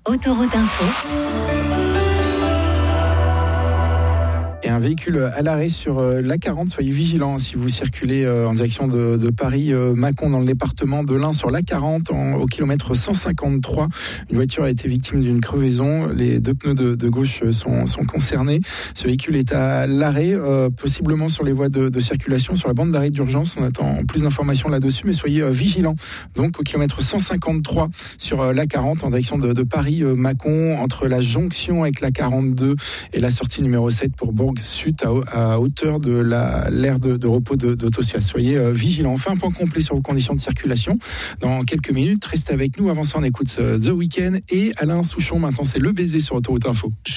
Autoroute Info. Et un véhicule à l'arrêt sur l'A40, soyez vigilants si vous circulez en direction de Paris-Mâcon dans le département de l'Ain sur l'A40 au kilomètre 153. Une voiture a été victime d'une crevaison, les deux pneus de gauche sont concernés. Ce véhicule est à l'arrêt, possiblement sur les voies de circulation, sur la bande d'arrêt d'urgence. On attend plus d'informations là-dessus, mais soyez vigilants. Donc au kilomètre 153 sur l'A40 en direction de Paris-Mâcon, entre la jonction avec l'A42 et la sortie numéro 7 pour Bourg-Sud à hauteur de l'aire de repos d'Autosia. Soyez vigilants. Enfin, un point complet sur vos conditions de circulation dans quelques minutes. Restez avec nous. Avant ça, on écoute The Weeknd et Alain Souchon. Maintenant, c'est Le Baiser sur Autoroute Info.